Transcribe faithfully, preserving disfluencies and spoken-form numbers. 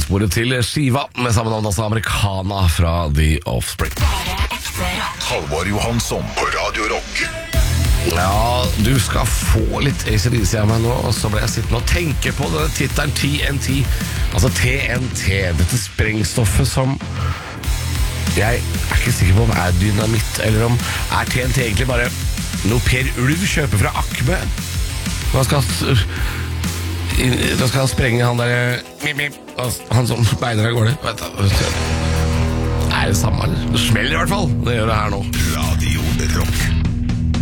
Kroppssporet til skiva med samme navn, altså Americana fra The Offspring. Halvor Johansson på Radio Rock. Ja, du skal få litt A C D C av meg nå. Og så ble jeg sittende og tenke på denne titelen T N T. Altså T N T, dette sprengstoffet som jeg er ikke sikker på om er dynamitt, eller om er T N T egentlig bare noe Per Ulv kjøper fra Acme. Hva skal Da skal han sprenge han der han som beiner av gårde. Er det samme, eller? Det smeller i hvert fall. Det gjør det her nå. Radio Rock.